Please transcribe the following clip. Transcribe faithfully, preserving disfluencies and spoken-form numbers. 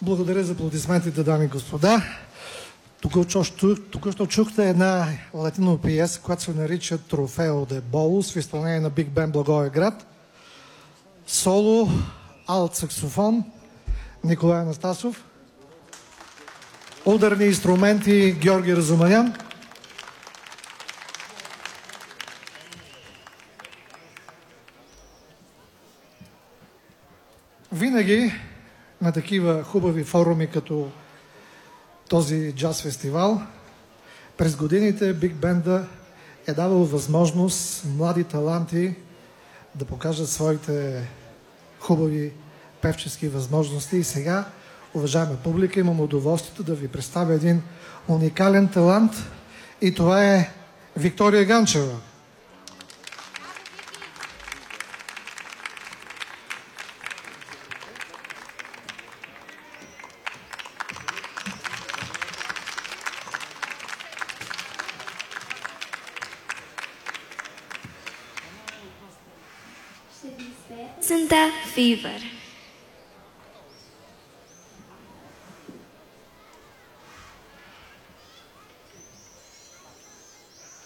Благодаря за аплодисментите, дами и господа. Току-що чухте една латино пиеса, която се нарича Трофео де Болус в изпълнение на Биг Бен Благоевград. Соло, алт саксофон Николай Анастасов. Ударни инструменти Георги Разуманян. Винаги на такива хубави форуми, като този джаз фестивал, през годините Биг Бенда е давал възможност млади таланти да покажат своите хубави певчески възможности. И сега, уважаема публика, имам удоволствието да ви представя един уникален талант и това е Виктория Ганчева. Santa Fever.